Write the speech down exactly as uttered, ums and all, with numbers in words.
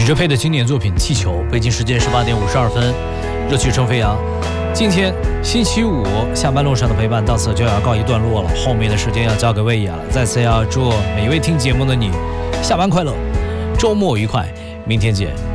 许哲佩的经典作品《气球》，北京时间十八点五十二分，热曲正飞扬。今天星期五下班路上的陪伴到此就要告一段落了，后面的时间要交给魏野了。再次要祝每一位听节目的你下班快乐，周末愉快，明天见。